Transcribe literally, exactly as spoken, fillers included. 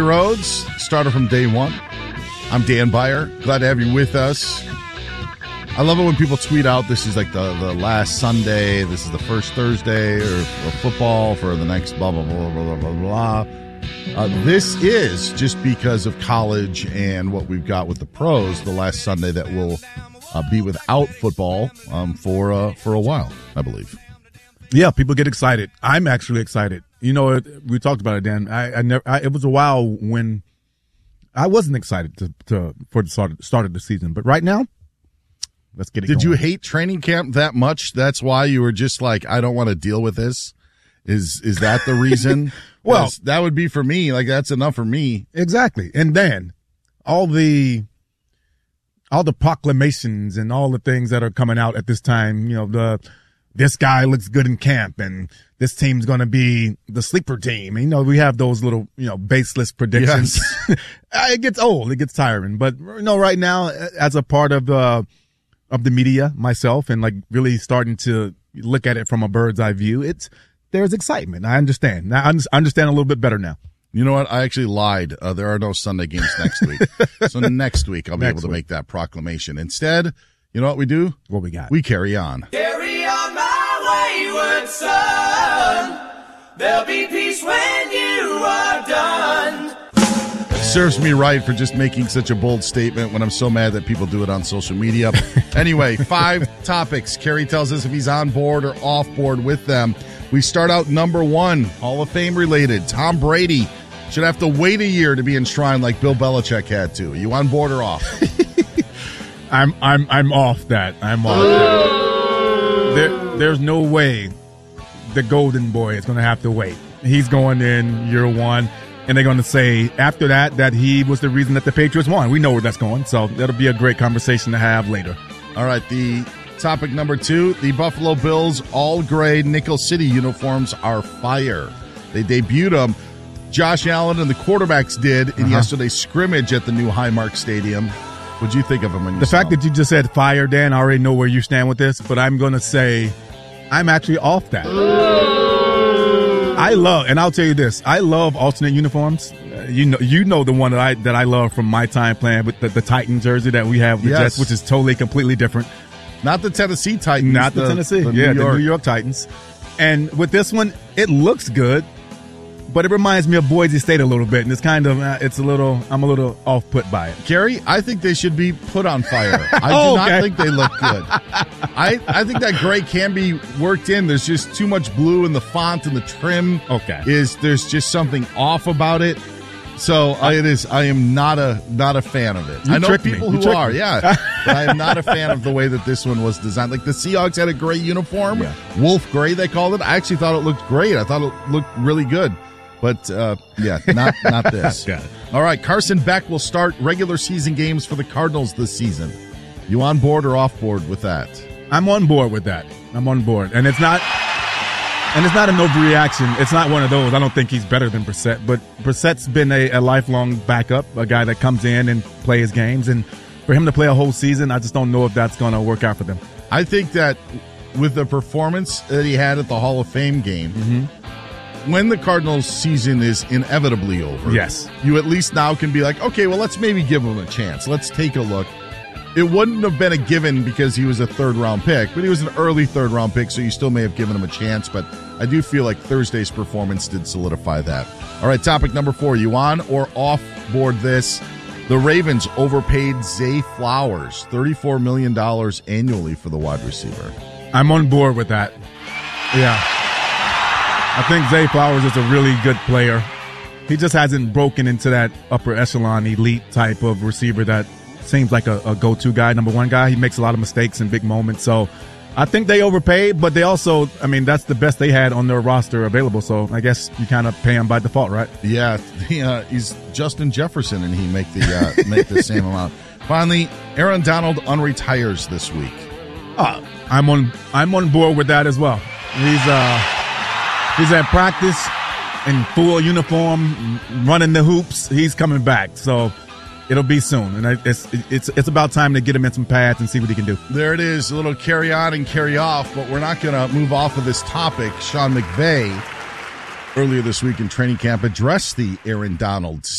Kerry Rhodes, starter from day one. I'm Dan Beyer. Glad to have you with us. I love it when people tweet out this is like the, the last Sunday, this is the first Thursday or, or football for the next blah, blah, blah, blah, blah, blah. Uh, this is just because of college and what we've got with the pros, the last Sunday that will uh, be without football um, for uh, for a while, I believe. Yeah, people get excited. I'm actually excited. You know, we talked about it, Dan. I, I never. I, it was a while when I wasn't excited to, to for the start, start of the season, but right now, let's get it Did going. you hate training camp that much? That's why you were just like, I don't want to deal with this? Is is that the reason? Well, that would be for me. Like, that's enough for me. Exactly. And then all the all the proclamations and all the things that are coming out at this time, you know, the this guy looks good in camp and this team's going to be the sleeper team. And, you know, we have those little, you know, baseless predictions. Yes. It gets old. It gets tiring. But, you know, right now, as a part of the, of the media myself and, like, really starting to look at it from a bird's eye view, it's, there's excitement. I understand. Now, I understand a little bit better now. You know what? I actually lied. Uh, there are no Sunday games next week. So next week, I'll be next able to week. make that proclamation. Instead, you know what we do? What we got? We carry on. Carry on my wayward son. There'll be peace when you are done. Serves me right for just making such a bold statement when I'm so mad that people do it on social media. Anyway, five topics. Kerry tells us if he's on board or off board with them. We start out number one, Hall of Fame related. Tom Brady should have to wait a year to be enshrined like Bill Belichick had to. Are you on board or off? I'm I'm I'm off that. I'm off that. There, there's no way the golden boy is going to have to wait. He's going in year one, and they're going to say after that that he was the reason that the Patriots won. We know where that's going, so that'll be a great conversation to have later. All right, the topic number two, the Buffalo Bills all-gray Nickel City uniforms are fire. They debuted them. Josh Allen and the quarterbacks did in uh-huh. yesterday's scrimmage at the new Highmark Stadium. What'd you think of them when you The saw fact them? that you just said fire, Dan, I already know where you stand with this, but I'm going to say I'm actually off that. I love, and I'll tell you this, I love alternate uniforms. Uh, you know, you know the one that I that I love from my time playing with the, the Titan jersey that we have with the yes. Jets, which is totally, completely different. Not the Tennessee Titans. Not the, the Tennessee. The yeah, New York. the New York Titans. And with this one, it looks good, but it reminds me of Boise State a little bit. And it's kind of, uh, it's a little, I'm a little off put by it. Kerry, I think they should be put on fire. I oh, do okay. not think they look good. I, I think that gray can be worked in. There's just too much blue in the font and the trim. Okay. Is there's just something off about it. So I, it is. I am not a not a fan of it. You I know people who are, me. yeah. But I am not a fan of the way that this one was designed. Like the Seahawks had a gray uniform, yeah. Wolf Gray they called it. I actually thought it looked great. I thought it looked really good. But uh, yeah, not not this. Got it. All right, Carson Beck will start regular season games for the Cardinals this season. You on board or off board with that? I'm on board with that. I'm on board, and it's not. And it's not an overreaction. It's not one of those. I don't think he's better than Brissett, but Brissett's been a, a lifelong backup, a guy that comes in and plays games. And for him to play a whole season, I just don't know if that's going to work out for them. I think that with the performance that he had at the Hall of Fame game, mm-hmm. when the Cardinals season is inevitably over, yes, you at least now can be like, okay, well, let's maybe give him a chance. Let's take a look. It wouldn't have been a given because he was a third-round pick, but he was an early third-round pick, so you still may have given him a chance. But I do feel like Thursday's performance did solidify that. All right, topic number four. You on or off board this? The Ravens overpaid Zay Flowers thirty-four million dollars annually for the wide receiver. I'm on board with that. Yeah. I think Zay Flowers is a really good player. He just hasn't broken into that upper echelon elite type of receiver that seems like a, a go-to guy, number one guy. He makes a lot of mistakes in big moments. So I think they overpaid, but they also, I mean, that's the best they had on their roster available. So I guess you kind of pay him by default, right? Yeah, he, uh, he's Justin Jefferson, and he make the uh, make the same amount. Finally, Aaron Donald unretires this week. Uh, I'm on I'm on board with that as well. He's uh he's at practice in full uniform, running the hoops. He's coming back. So it'll be soon, and it's it's it's about time to get him in some pads and see what he can do. There it is, a little carry on and carry off, but we're not going to move off of this topic. Sean McVay, earlier this week in training camp, addressed the Aaron Donald